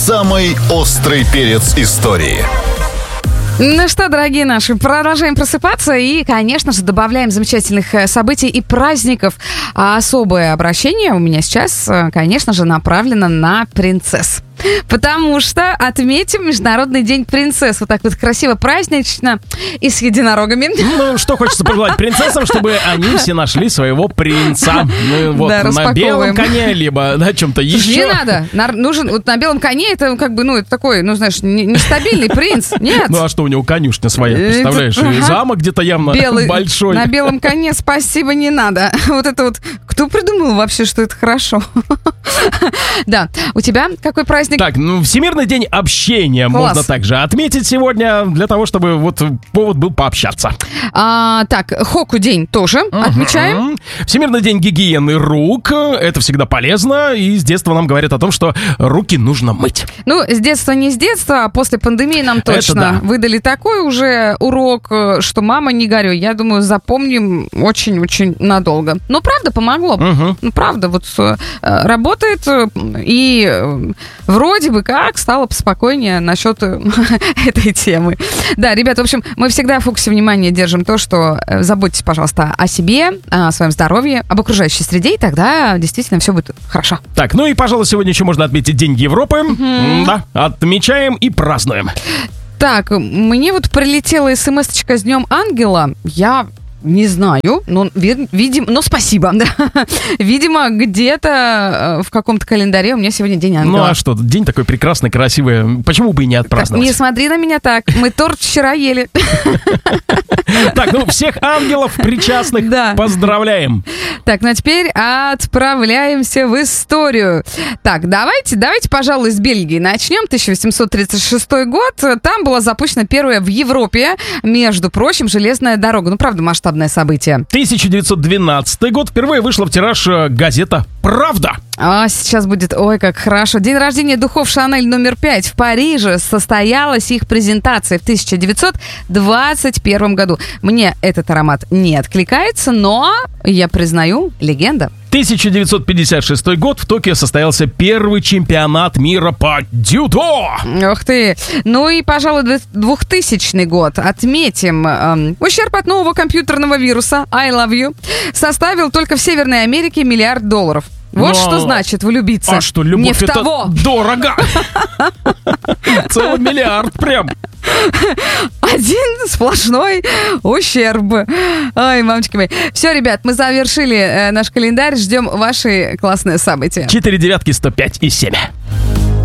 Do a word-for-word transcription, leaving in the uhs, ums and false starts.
Самый острый перец истории. Ну что, дорогие наши, продолжаем просыпаться и, конечно же, добавляем замечательных событий и праздников. А особое обращение у меня сейчас, конечно же, направлено на принцесс. Потому что отметим Международный день принцесс. Вот так вот красиво, празднично и с единорогами. Ну, что хочется пожелать принцессам, чтобы они все нашли своего принца. Ну, вот Да, на белом коне, либо на чем-то еще. Не надо. На, нужен, вот на белом коне это как бы, ну, это такой, ну, знаешь, не- нестабильный принц. Нет. Ну, а что у него конюшня своя, Это- представляешь? И ага. замок где-то явно Белый, большой. На белом коне спасибо не надо. Вот это вот. Кто придумал вообще, что это хорошо? Да. У тебя какой праздник? Так, ну, Всемирный день общения Класс. можно также отметить сегодня, для того, чтобы вот повод был пообщаться. А, так, Хоку день тоже отмечаем. Мгм. Всемирный день гигиены рук. Это всегда полезно. И с детства нам говорят о том, что руки нужно мыть. Ну, с детства не с детства, а после пандемии нам Это точно да. выдали такой уже урок, э, что мама, не горюй. Я думаю, запомним очень-очень надолго. Но правда помогло. Мгм. Ну, правда, вот э, работает, э, и э, вроде бы как стало поспокойнее насчет э, этой темы. Да, ребят, в общем, мы всегда в фокусе внимания держим то, что э, заботьтесь, пожалуйста, о себе, о своем здоровье, об окружающей среде, и тогда действительно все будет хорошо. Так, ну и, пожалуй, сегодня еще можно отметить День Европы. М-да, отмечаем и празднуем. Так, мне вот прилетела смс-очка с Днем Ангела. Я не знаю, но, ви- видим, но спасибо. Да. Видимо, где-то э, в каком-то календаре у меня сегодня День Ангела. Ну а что, день такой прекрасный, красивый. Почему бы и не Так, отпраздновать? не смотри на меня так. Мы торт вчера ели. Так, ну всех ангелов причастных Да. поздравляем. Так, ну а теперь отправляемся в историю. Так, давайте, давайте, пожалуй, с Бельгии начнем. тысяча восемьсот тридцать шестой год. Там была запущена первая в Европе, между прочим, железная дорога. Ну, правда, масштабное событие. тысяча девятьсот двенадцатый год. Впервые вышла в тираж э, газета «Правда». А сейчас будет, ой, как хорошо. День рождения духов Шанель номер пять в Париже. Состоялась их презентация в тысяча девятьсот двадцать первом году. Мне этот аромат не откликается, но я признаю, легенда. тысяча девятьсот пятьдесят шестой год. В Токио состоялся первый чемпионат мира по дзюдо. Ух ты. Ну и, пожалуй, двухтысячный год. Отметим. Эм, ущерб от нового компьютерного вируса I love you составил только в Северной Америке миллиард долларов. Вот Но- что значит влюбиться. А что, любовь Не в это того. дорого. Целый миллиард прям. Один сплошной ущерб. Ой, мамочки мои. Все, ребят, мы завершили э, наш календарь. Ждем ваши классные события. Четыре девятки, сто пять и семь.